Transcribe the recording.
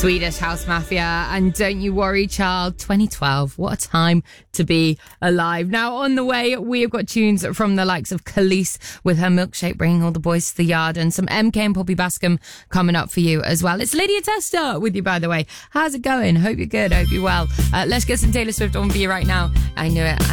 Swedish House Mafia and Don't You Worry Child 2012. What a time to be alive. Now on the way, we have got tunes from the likes of Khalees with her Milkshake bringing all the boys to the yard, and some MK and Poppy Bascom coming up for you as well. It's Lydia Testa with you, by the way. How's it going? Hope you're good. Hope you're well. Let's get some Taylor Swift on for you right now. I knew it.